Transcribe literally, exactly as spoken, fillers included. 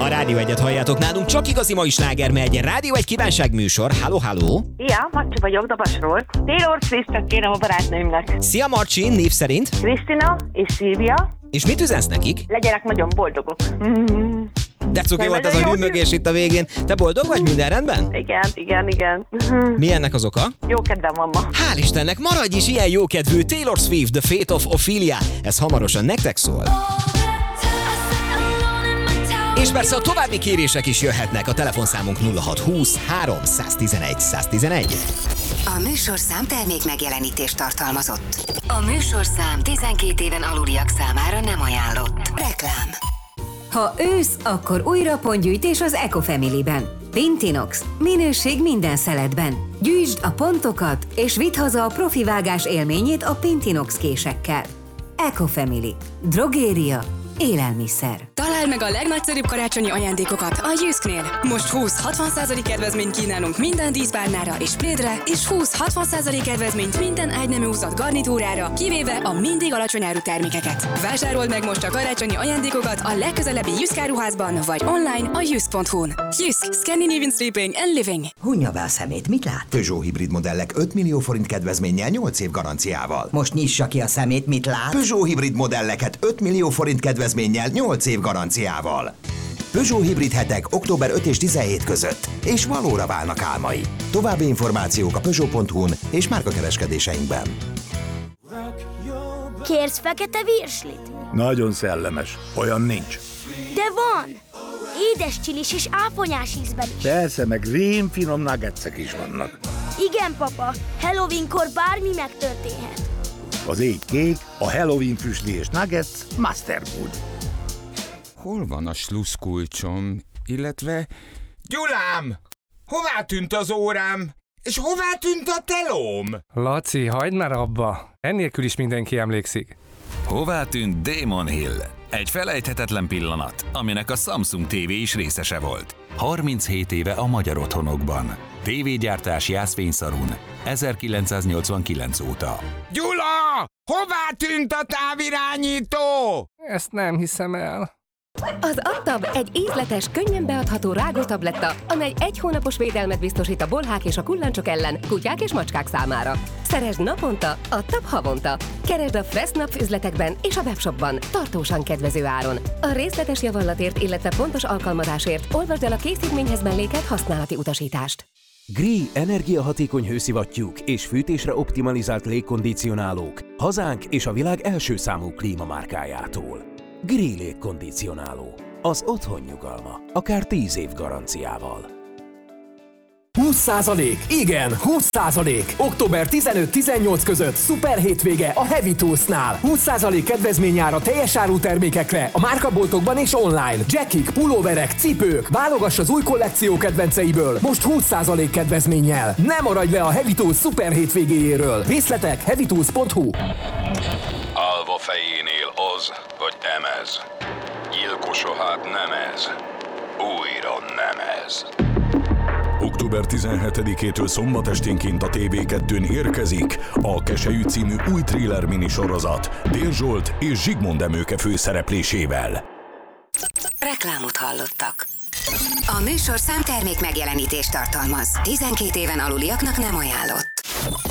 A Rádió egyet halljátok nálunk, csak igazi mai sláger megy. Rádió egy kívánságműsor. Halló, halló! Ja, Marci vagyok, Dabasról. Taylor Swift-et kérem a barátnőimnek. Szia Marcsi, név szerint? Krisztina és Szilvia. És mit üzensz nekik? Legyenek nagyon boldogok. Mm-hmm. De cuki volt az a hűmögés itt a végén. Te boldog vagy? Minden rendben? Igen, igen, igen. Mi ennek az oka? Jó kedvem van ma. Hál' Istennek, maradj is ilyen jókedvű. Taylor Swift, The Fate of Ophelia. Ez hamarosan nektek szól. És persze a további kérések is jöhetnek. A telefonszámunk nulla hat húsz három tizenegy száz tizenegy. A műsorszám termék megjelenítést tartalmazott. A műsorszám tizenkét éven aluliak számára nem ajánlott. Reklám. Ha ősz, akkor újra pontgyűjtés az Ecofamily-ben. Pintinox. Minőség minden szeletben. Gyűjtsd a pontokat, és vidd haza a profi vágás élményét a Pintinox késekkel. Ecofamily. Drogéria. Élelmiszer. Találd meg a legnagyszerűbb karácsonyi ajándékokat a Jysknél. Most húsz-hatvan százalék kedvezményt kínálunk minden díszpárnára és plédre, és húsz-hatvan százalék kedvezményt minden ágynemű húzat garnitúrára, kivéve a mindig alacsony áru termékeket. Vásárold meg most a karácsonyi ajándékokat a legközelebbi Jysk áruházban, vagy online a jysk pont hu-n. Jysk. Scandinavian Sleeping and Living. Hunja be a szemét, mit lát? Peugeot hibrid modellek öt millió forint kedvezménnyel nyolc év garanciával. Most nyissa ki a szemét, mit lát? Peugeot hibrid modelleket öt millió forint kedvezménnyel nyolc év garanciával. Peugeot hibrid hetek október ötödike és tizenhetedike között, és valóra válnak álmai. További információk a peugeot pont hu-n és márkakereskedéseinkben. Kérsz fekete virslit? Nagyon szellemes. Olyan nincs. De van! Édes csilis és áfonyás ízben is. Persze, meg rémfinom nuggetsek is vannak. Igen, papa. Halloweenkor bármi megtörténhet. Az égy kék, a Halloween füstli és nuggets Masterfood. Hol van a sluszkulcsom, illetve... Gyulám! Hová tűnt az órám? És hová tűnt a telóm? Laci, hagyd már abba! Ennélkül is mindenki emlékszik. Hová tűnt Damon Hill? Egy felejthetetlen pillanat, aminek a Samsung té vé is részese volt. harminchét éve a magyar otthonokban. Tévégyártás Jászfényszarun, ezerkilencszáznyolcvankilenc óta. Gyula! Hová tűnt a távirányító? Ezt nem hiszem el. Az Adtab egy ízletes, könnyen beadható rágótabletta, amely egy hónapos védelmet biztosít a bolhák és a kullancsok ellen, kutyák és macskák számára. Szeresd naponta, Adtab havonta. Keresd a Fressnapf üzletekben és a webshopban, tartósan kedvező áron. A részletes javallatért, illetve pontos alkalmazásért olvasd el a készítményhez mellékelt használati utasítást. Gree energiahatékony hőszivattyúk és fűtésre optimalizált légkondicionálók hazánk és a világ első számú klímamárkájától. Gree légkondicionáló. Az otthon nyugalma. Akár tíz év garanciával. húsz százalék! Igen, húsz százalék! október tizenöt-tizennyolc között szuper hétvége a Heavy Toolsnál. húsz százalék kedvezményára teljes áru termékekre a márkaboltokban és online. Jackik, pulóverek, cipők. Válogass az új kollekció kedvenceiből. Most húsz százalék kedvezménnyel. Ne maradj le a Heavy Tools szuper hétvégéjéről. Részletek heavy tools pont hu. Alva fejénél az, vagy emez. Gyilkosa hát nem ez. Újra nem ez. október tizenhetedikétől szombat esténként a té vé kettőn érkezik a Keselyű című új thriller minisorozat Dér Zsolt és Zsigmond Emőke főszereplésével. Reklámot hallottak. A műsorszám termék megjelenítést tartalmaz. tizenkét éven aluliaknak nem ajánlott.